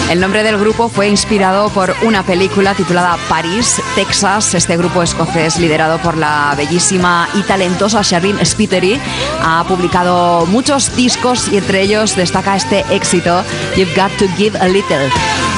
El nombre del grupo fue inspirado por una película titulada París, Texas. Este grupo escocés, liderado por la bellísima y talentosa Sharleen Spiteri, ha publicado muchos discos y entre ellos destaca este éxito, You've Got to Give a Little.